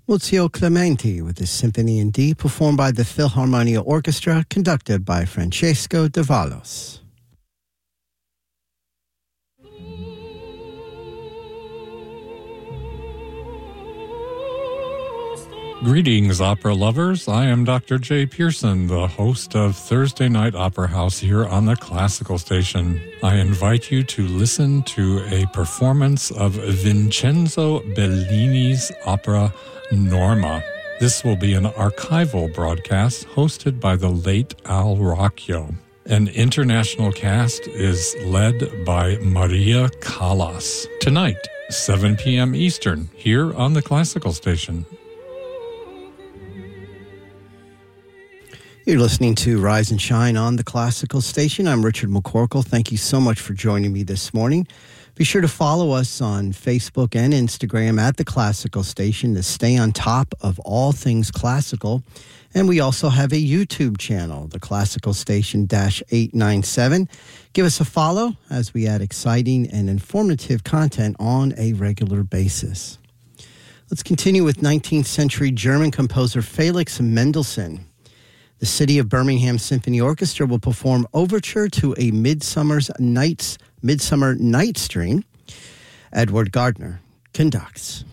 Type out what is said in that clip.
Muzio Clementi with his Symphony in D, performed by the Philharmonia Orchestra, conducted by Francesco D'Avalos. Greetings, opera lovers. I am Dr. Jay Pearson, the host of Thursday Night Opera House here on the Classical Station. I invite you to listen to a performance of Vincenzo Bellini's opera Norma. This will be an archival broadcast hosted by the late Al Rocchio. An international cast is led by Maria Callas. Tonight, 7 p.m. Eastern, here on the Classical Station. You're listening to Rise and Shine on the Classical Station. I'm Richard McCorkle. Thank you so much for joining me this morning. Be sure to follow us on Facebook and Instagram at the Classical Station to stay on top of all things classical. And we also have a YouTube channel, the Classical Station-897. Give us a follow as we add exciting and informative content on a regular basis. Let's continue with 19th century German composer Felix Mendelssohn. The City of Birmingham Symphony Orchestra will perform Overture to a Midsummer Night's Dream. Edward Gardner conducts.